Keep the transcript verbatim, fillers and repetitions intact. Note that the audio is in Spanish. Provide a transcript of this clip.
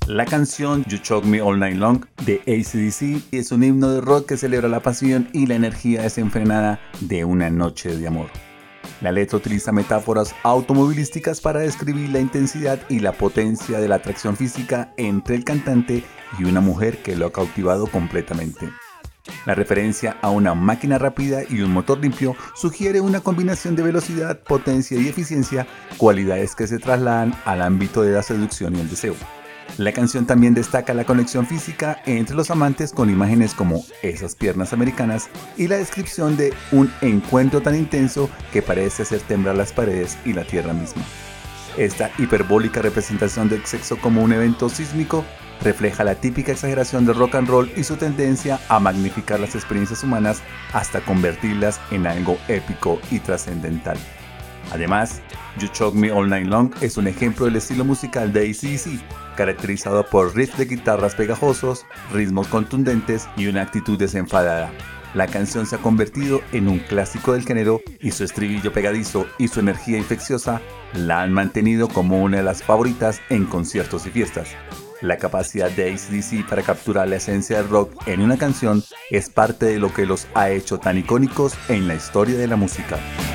La canción You Choke Me All Night Long de A C D C es un himno de rock que celebra la pasión y la energía desenfrenada de una noche de amor. La letra utiliza metáforas automovilísticas para describir la intensidad y la potencia de la atracción física entre el cantante y una mujer que lo ha cautivado completamente. La referencia a una máquina rápida y un motor limpio sugiere una combinación de velocidad, potencia y eficiencia, cualidades que se trasladan al ámbito de la seducción y el deseo. La canción también destaca la conexión física entre los amantes con imágenes como esas piernas americanas y la descripción de un encuentro tan intenso que parece hacer temblar las paredes y la tierra misma. Esta hiperbólica representación del sexo como un evento sísmico refleja la típica exageración del rock and roll y su tendencia a magnificar las experiencias humanas hasta convertirlas en algo épico y trascendental. Además, You Choke Me All Night Long es un ejemplo del estilo musical de A C D C, caracterizado por riffs de guitarras pegajosos, ritmos contundentes y una actitud desenfadada. La canción se ha convertido en un clásico del género y su estribillo pegadizo y su energía infecciosa la han mantenido como una de las favoritas en conciertos y fiestas. La capacidad de A C D C para capturar la esencia del rock en una canción es parte de lo que los ha hecho tan icónicos en la historia de la música.